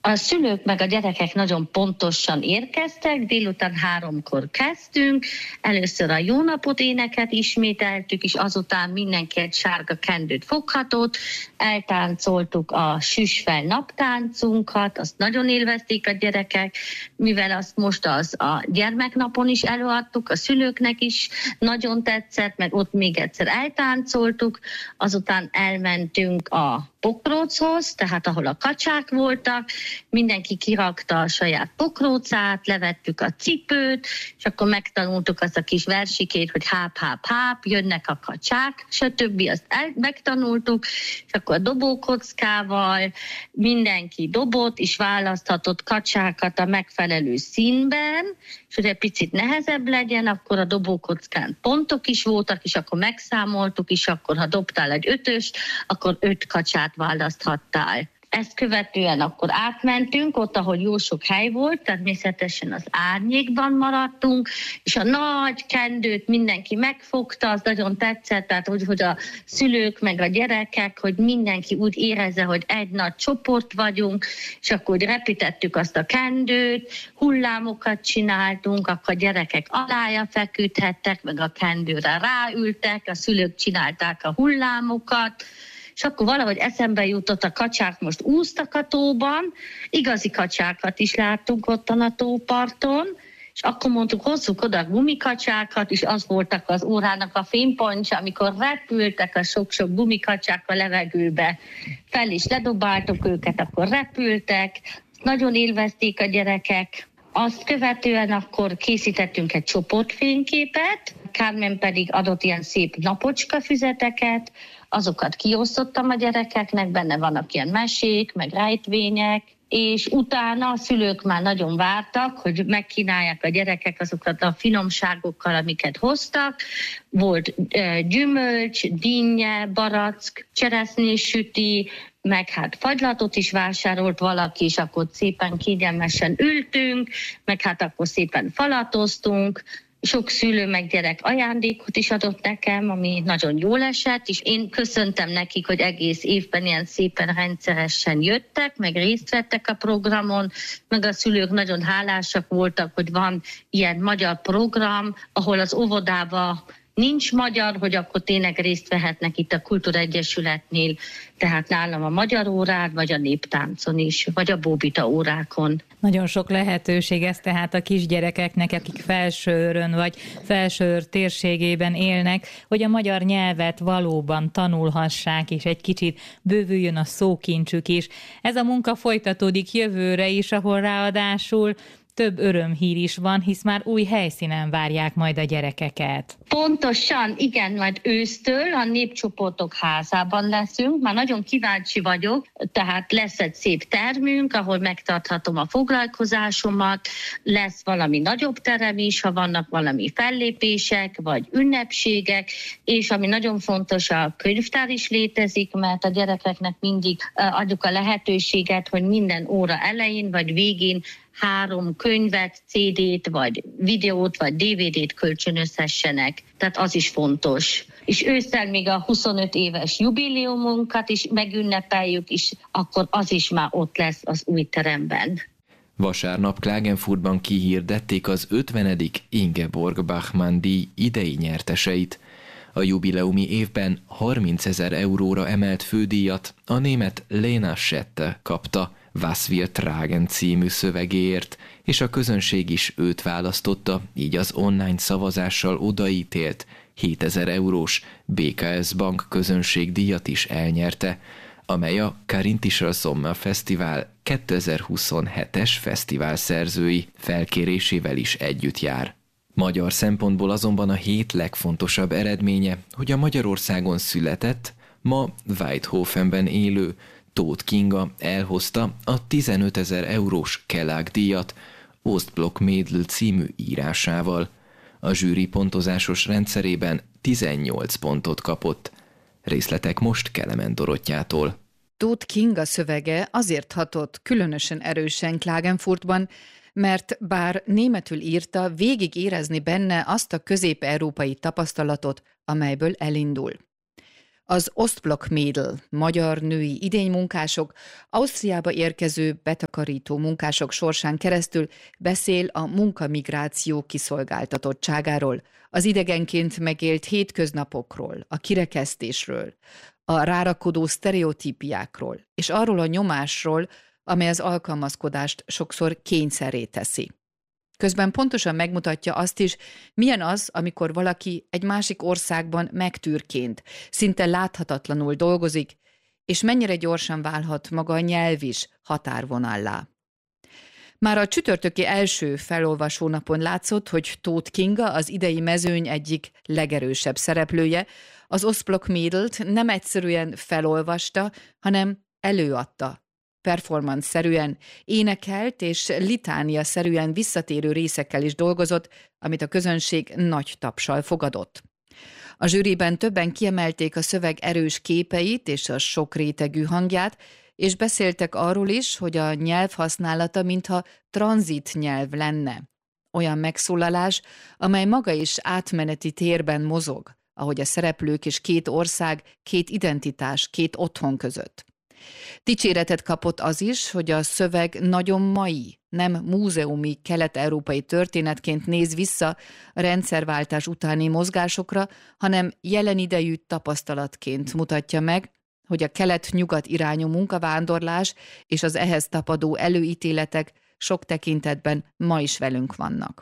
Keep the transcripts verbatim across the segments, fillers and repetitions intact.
A szülők meg a gyerekek nagyon pontosan érkeztek, délután háromkor kezdtünk, először a jó napot éneket ismételtük, és azután mindenki egy sárga kendőt foghatott, eltáncoltuk a süsfel naptáncunkat, azt nagyon élvezték a gyerekek, mivel azt most az a gyermeknapon is előadtuk, a szülőknek is nagyon tetszett, meg ott még egyszer eltáncoltuk, azután elmentünk a pokróchoz, tehát ahol a kacsák voltak, mindenki kirakta a saját pokrócát, levettük a cipőt, és akkor megtanultuk azt a kis versikét, hogy háp, háp, háp, jönnek a kacsák, stb. Azt el, megtanultuk, és akkor a dobókockával mindenki dobott, és választhatott kacsákat a megfelelő színben, és hogy egy picit nehezebb legyen, akkor a dobókockán pontok is voltak, és akkor megszámoltuk, és akkor ha dobtál egy ötöst, akkor öt kacsát választhattál. Ezt követően akkor átmentünk, ott, ahol jó sok hely volt, természetesen az árnyékban maradtunk, és a nagy kendőt mindenki megfogta, az nagyon tetszett, tehát hogy, hogy a szülők meg a gyerekek, hogy mindenki úgy érezze, hogy egy nagy csoport vagyunk, és akkor úgy repítettük azt a kendőt, hullámokat csináltunk, akkor a gyerekek alája feküdhettek, meg a kendőre ráültek, a szülők csinálták a hullámokat, és akkor valahogy eszembe jutott, a kacsák most úsztak a tóban, igazi kacsákat is láttunk ottan a tóparton, és akkor mondtuk, hozzuk oda gumikacsákat, és az voltak az órának a fénypontja, amikor repültek a sok-sok gumikacsák a levegőbe, fel is ledobáltuk őket, akkor repültek, nagyon élvezték a gyerekek. Azt követően akkor készítettünk egy csoportfényképet, Carmen pedig adott ilyen szép napocska füzeteket, azokat kiosztottam a gyerekeknek, benne vannak ilyen mesék, meg rejtvények, és utána a szülők már nagyon vártak, hogy megkínálják a gyerekek azokat a finomságokkal, amiket hoztak. Volt e, gyümölcs, dinnye, barack, cseresznyésüti, meg hát fagylatot is vásárolt valaki, és akkor szépen kényelmesen ültünk, meg hát akkor szépen falatoztunk. Sok szülő meg gyerek ajándékot is adott nekem, ami nagyon jól esett, és én köszöntem nekik, hogy egész évben ilyen szépen rendszeresen jöttek, meg részt vettek a programon, meg a szülők nagyon hálásak voltak, hogy van ilyen magyar program, ahol az óvodában nincs magyar, hogy akkor tényleg részt vehetnek itt a Kultúraegyesületnél, tehát nálam a magyar órán, vagy a néptáncon is, vagy a bóbita órákon. Nagyon sok lehetőség ez tehát a kisgyerekeknek, akik Felsőrön vagy Felsőr térségében élnek, hogy a magyar nyelvet valóban tanulhassák, és egy kicsit bővüljön a szókincsük is. Ez a munka folytatódik jövőre is, ahol ráadásul több örömhír is van, hisz már új helyszínen várják majd a gyerekeket. Pontosan, igen, majd ősztől a Népcsoportok házában leszünk. Már nagyon kíváncsi vagyok, tehát lesz egy szép termünk, ahol megtarthatom a foglalkozásomat, lesz valami nagyobb terem is, ha vannak valami fellépések, vagy ünnepségek, és ami nagyon fontos, a könyvtár is létezik, mert a gyerekeknek mindig adjuk a lehetőséget, hogy minden óra elején vagy végén három könyvet, cé dét, vagy videót, vagy dé vé dét kölcsönözhessenek. Tehát az is fontos. És ősszel még a huszonöt éves jubileumunkat is megünnepeljük, és akkor az is már ott lesz az új teremben. Vasárnap Klagenfurtban kihirdették az ötvenedik Ingeborg Bachmann-díj idei nyerteseit. A jubileumi évben harmincezer euróra emelt fődíjat a német Lena Schette kapta, Was wir tragen című szövegéért, és a közönség is őt választotta, így az online szavazással odaítélt hétezer eurós bé ká es Bank közönségdíjat is elnyerte, amely a Karintischer Sommerfesztivál kétezer-huszonhetes fesztivál szerzői felkérésével is együtt jár. Magyar szempontból azonban a hét legfontosabb eredménye, hogy a Magyarországon született, ma Weidhofenben élő Tóth Kinga elhozta a tizenötezer eurós Kelag-díjat Ostblock Mädel című írásával. A zsűri pontozásos rendszerében tizennyolc pontot kapott. Részletek most Kelemen Dorottyától. Tóth Kinga szövege azért hatott különösen erősen Klagenfurtban, mert bár németül írta, végig érezni benne azt a közép-európai tapasztalatot, amelyből elindul. Az Ostblock-Mädel, magyar női idénymunkások, Ausztriába érkező betakarító munkások sorsán keresztül beszél a munkamigráció kiszolgáltatottságáról, az idegenként megélt hétköznapokról, a kirekesztésről, a rárakodó sztereotípiákról, és arról a nyomásról, amely az alkalmazkodást sokszor kényszerré teszi. Közben pontosan megmutatja azt is, milyen az, amikor valaki egy másik országban megtűrként, szinte láthatatlanul dolgozik, és mennyire gyorsan válhat maga a nyelv is határvonallá. Már a csütörtöki első felolvasó napon látszott, hogy Tóth Kinga, az idei mezőny egyik legerősebb szereplője, az Ostblock-Mädelt nem egyszerűen felolvasta, hanem előadta. Performance-szerűen énekelt és litánia-szerűen visszatérő részekkel is dolgozott, amit a közönség nagy tapssal fogadott. A zsűriben többen kiemelték a szöveg erős képeit és a sok rétegű hangját, és beszéltek arról is, hogy a nyelv használata mintha tranzit nyelv lenne. Olyan megszólalás, amely maga is átmeneti térben mozog, ahogy a szereplők és két ország, két identitás, két otthon között. Dicséretet kapott az is, hogy a szöveg nagyon mai, nem múzeumi kelet-európai történetként néz vissza a rendszerváltás utáni mozgásokra, hanem jelen idejű tapasztalatként mutatja meg, hogy a kelet-nyugat irányú munkavándorlás és az ehhez tapadó előítéletek sok tekintetben ma is velünk vannak.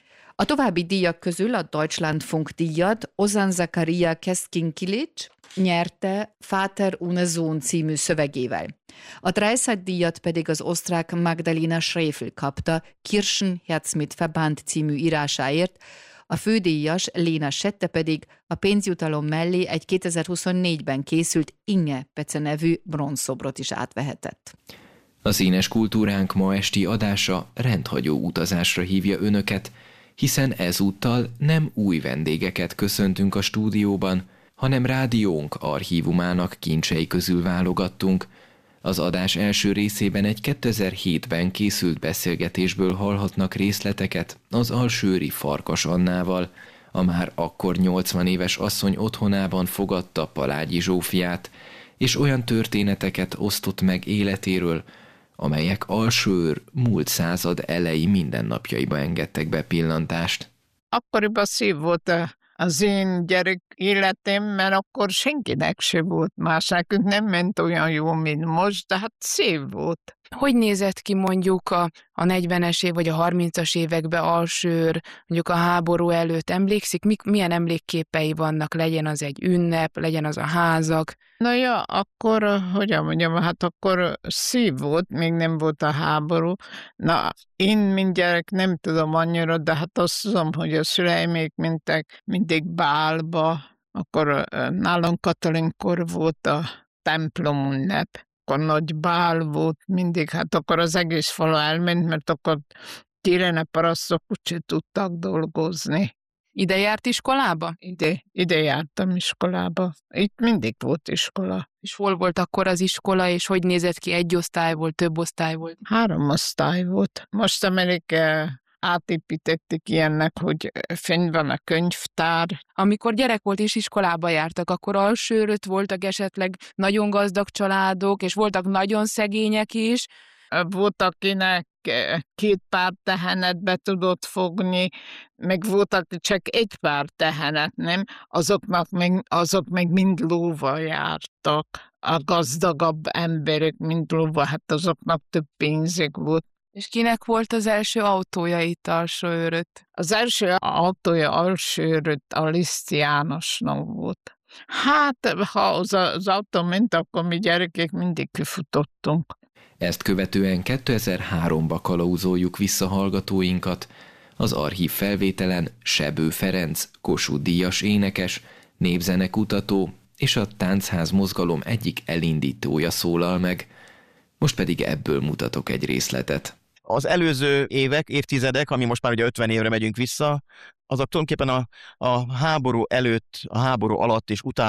A további díjak közül a Deutschlandfunk díjat Ozan Zakaria Keskin-Kilic nyerte Vater ohne Sohn című szövegével. A Dreisat díjat pedig az osztrák Magdalena Schrefl kapta Kirchen Herz mit Verband című írásáért, a fődíjas Léna Sette pedig a pénzjutalom mellé egy kétezer-huszonnégyben készült Inge Pece nevű bronzszobrot is átvehetett. A színes kultúránk ma esti adása rendhagyó utazásra hívja önöket, hiszen ezúttal nem új vendégeket köszöntünk a stúdióban, hanem rádiónk archívumának kincsei közül válogattunk. Az adás első részében egy kétezer-hétben készült beszélgetésből hallhatnak részleteket az alsőri Farkas Annával, a már akkor nyolcvan éves asszony otthonában fogadta Palágyi Zsófiát, és olyan történeteket osztott meg életéről, amelyek Alsőr múlt század elejé mindennapjaiba engedtek be pillantást. Akkoriban szív volt az én gyerek életem, mert akkor senkinek se volt más. Nekünk nem ment olyan jó, mint most, de hát szép volt. Hogy nézett ki mondjuk a, a negyvenes év vagy a harmincas években Alsőr, mondjuk a háború előtt emlékszik? Mik, milyen emlékképei vannak? Legyen az egy ünnep, legyen az a házak? Na ja, akkor, hogyan mondjam, hát akkor szív volt, még nem volt a háború. Na, én, mint gyerek nem tudom annyira, de hát azt tudom, hogy a szüleimék mentek mindig bálba, akkor nálunk Katalinkor volt a templom ünnep. Akkor nagy bál volt mindig, hát akkor az egész falu elment, mert akkor télen parasztok úgyse tudtak dolgozni. Ide járt iskolába? Ide, ide jártam iskolába. Itt mindig volt iskola. És hol volt akkor az iskola, és hogy nézett ki? Egy osztály volt, több osztály volt? Három osztály volt. Most Amerika átépítették ilyennek, hogy fenn van a könyvtár. Amikor gyerek volt és iskolába jártak, akkor Alsőröt voltak esetleg nagyon gazdag családok, és voltak nagyon szegények is. Volt, akinek két pár tehenet be tudott fogni, meg volt, aki csak egy pár tehenet, nem? Azoknak meg, azok meg mind lóval jártak. A gazdagabb emberek mind lóval, hát azoknak több pénzük volt. És kinek volt az első autója itt Alsőröt? Az első autója Alsőröt a Liszt Jánosnak volt. Hát, ha az, az autó ment, akkor mi gyerekek mindig kifutottunk. Ezt követően kétezer-háromba kalauzoljuk vissza hallgatóinkat. Az archív felvételen Sebő Ferenc, Kossuth díjas énekes, népzenekutató és a táncház mozgalom egyik elindítója szólal meg. Most pedig ebből mutatok egy részletet. Az előző évek, évtizedek, ami most már ugye ötven évre megyünk vissza, azok tulajdonképpen a, a háború előtt, a háború alatt és után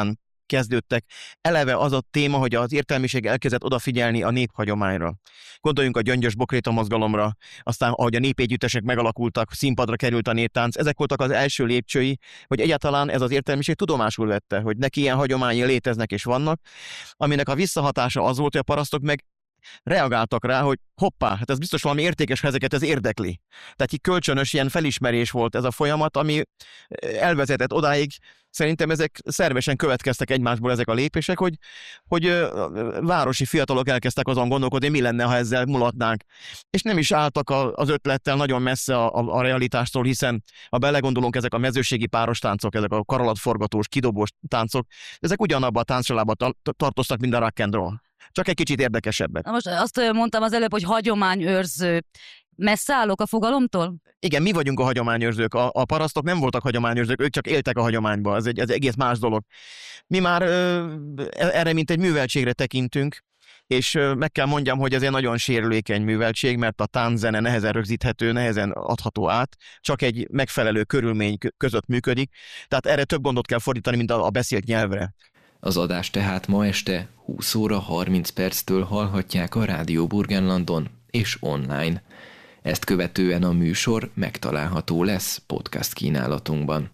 kezdődtek. Eleve az a téma, hogy az értelmiség elkezdett odafigyelni a néphagyományra. Gondoljunk a gyöngyös bokréta mozgalomra, aztán ahogy a népegyüttesek megalakultak, színpadra került a néptánc, ezek voltak az első lépcsői, hogy egyáltalán ez az értelmiség tudomásul vette, hogy neki ilyen hagyományai léteznek és vannak, aminek a visszahatása az volt, hogy a parasztok meg reagáltak rá, hogy hoppá, hát ez biztos valami értékes, ha ezeket ez érdekli. Tehát egy kölcsönös ilyen felismerés volt ez a folyamat, ami elvezetett odáig, szerintem ezek szervesen következtek egymásból ezek a lépések, hogy, hogy városi fiatalok elkezdtek azon gondolkodni, mi lenne, ha ezzel mulatnánk. És nem is álltak az ötlettel nagyon messze a, a, a realitástól, hiszen ha belegondolunk, ezek a mezőségi páros táncok, ezek a karalatforgatós, kidobós táncok, ezek ugyanabba a táncsolába tartoztak, mint a rock and roll. Csak egy kicsit érdekesebbek. Na most azt mondtam az előbb, hogy hagyományőrző. Messze állok a fogalomtól? Igen, mi vagyunk a hagyományőrzők. A, a parasztok nem voltak hagyományőrzők, ők csak éltek a hagyományba. Ez egy, ez egy egész más dolog. Mi már ö, erre mint egy műveltségre tekintünk, és ö, meg kell mondjam, hogy ez egy nagyon sérülékeny műveltség, mert a tánczene nehezen rögzíthető, nehezen adható át, csak egy megfelelő körülmény között működik. Tehát erre több gondot kell fordítani, mint a, a beszélt nyelvre. Az adás tehát ma este húsz óra harminc perctől hallhatják a Rádió Burgenlandon és online. Ezt követően a műsor megtalálható lesz podcast kínálatunkban.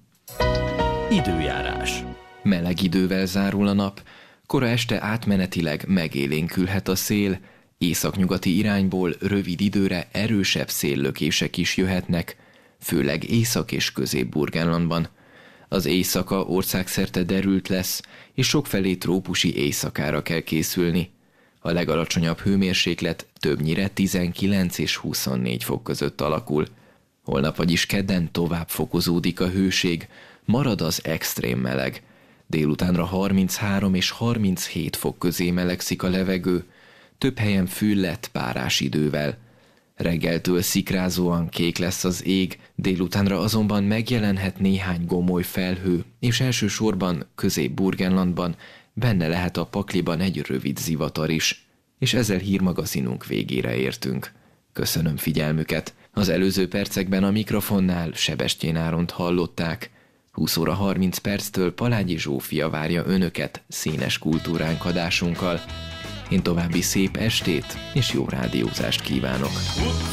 Időjárás. Meleg idővel zárul a nap, kora este átmenetileg megélénkülhet a szél, északnyugati irányból rövid időre erősebb széllökések is jöhetnek, főleg Észak- és Közép-Burgenlandban. Az éjszaka országszerte derült lesz, és sokfelé trópusi éjszakára kell készülni. A legalacsonyabb hőmérséklet többnyire tizenkilenc és huszonnégy fok között alakul. Holnap, vagyis kedden tovább fokozódik a hőség, marad az extrém meleg. Délutánra harminchárom és harminchét fok közé melegszik a levegő, több helyen füllet párás idővel. Reggeltől szikrázóan kék lesz az ég, délutánra azonban megjelenhet néhány gomoly felhő, és elsősorban Közép-Burgenlandban benne lehet a pakliban egy rövid zivatar is. És ezzel hírmagazinunk végére értünk. Köszönöm figyelmüket. Az előző percekben a mikrofonnál Sebestyén Áront hallották. húsz óra harminc perctől Palágyi Zsófia várja önöket színes kultúránk adásunkkal. Én további szép estét és jó rádiózást kívánok.